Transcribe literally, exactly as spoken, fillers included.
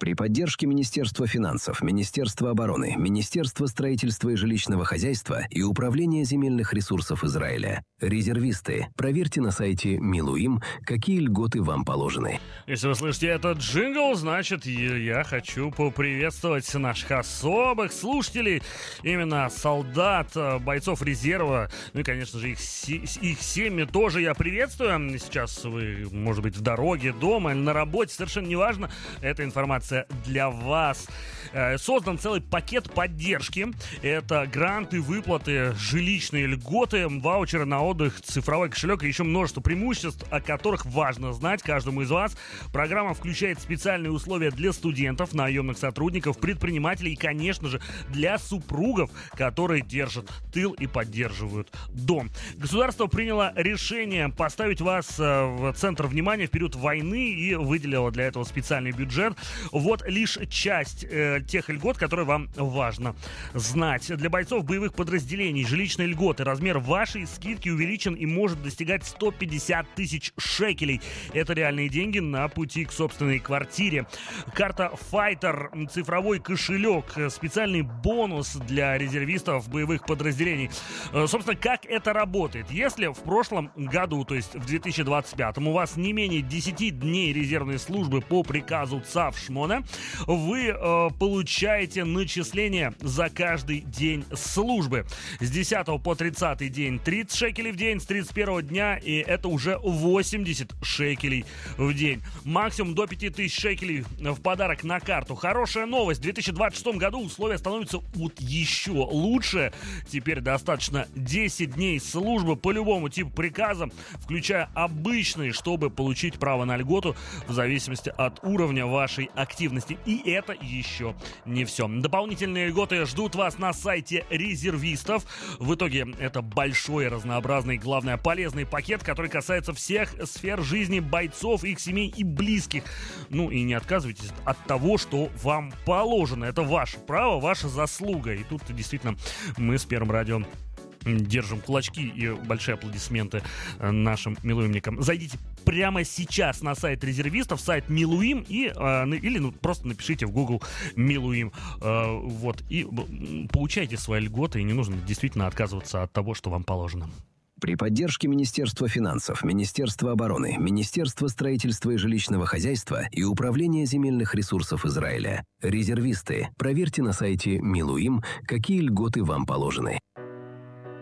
При поддержке Министерства финансов, Министерства обороны, Министерства строительства и жилищного хозяйства и Управления земельных ресурсов Израиля. Резервисты. Проверьте на сайте Милуим, какие льготы вам положены. Если вы слышите этот джингл, значит, я хочу поприветствовать наших особых слушателей, именно солдат, бойцов резерва, ну и, конечно же, их, их семьи тоже я приветствую. Сейчас вы, может быть, в дороге, дома или на работе, совершенно неважно, эта информация для вас. Создан целый пакет поддержки. Это гранты, выплаты, жилищные льготы, ваучеры на отдых, цифровой кошелек и еще множество преимуществ, о которых важно знать каждому из вас. Программа включает специальные условия для студентов, наемных сотрудников, предпринимателей и, конечно же, для супругов, которые держат тыл и поддерживают дом. Государство приняло решение поставить вас в центр внимания в период войны и выделило для этого специальный бюджет. Вот лишь часть э, тех льгот, которые вам важно знать. Для бойцов боевых подразделений жилищные льготы. Размер вашей скидки увеличен и может достигать сто пятьдесят тысяч шекелей. Это реальные деньги на пути к собственной квартире. Карта Fighter, цифровой кошелек, специальный бонус для резервистов боевых подразделений. Э, собственно, как это работает? Если в прошлом году, то есть в две тысячи двадцать пятом, у вас не менее десять дней резервной службы по приказу ЦАВ Шмона, вы э, получаете начисление за каждый день службы. С десятого по тридцатый день тридцать шекелей в день, с тридцать первого дня, и это уже восемьдесят шекелей в день. Максимум до пяти тысяч шекелей в подарок на карту. Хорошая новость. В две тысячи двадцать шестом году условия становятся вот еще лучше. Теперь достаточно десять дней службы по любому типу приказа, включая обычные, чтобы получить право на льготу в зависимости от уровня вашей активности. И это еще не все. Дополнительные льготы ждут вас на сайте резервистов. В итоге это большой, разнообразный, главное, полезный пакет, который касается всех сфер жизни бойцов, их семей и близких. Ну и не отказывайтесь от того, что вам положено. Это ваше право, ваша заслуга. И тут действительно мы с Первым радио держим кулачки и большие аплодисменты нашим милуимникам. Зайдите прямо сейчас на сайт резервистов, сайт Милуим, и, э, или ну, просто напишите в Google Милуим. Э, вот, и получайте свои льготы, и не нужно действительно отказываться от того, что вам положено. При поддержке Министерства финансов, Министерства обороны, Министерства строительства и жилищного хозяйства и Управления земельных ресурсов Израиля. Резервисты. Проверьте на сайте Милуим, какие льготы вам положены.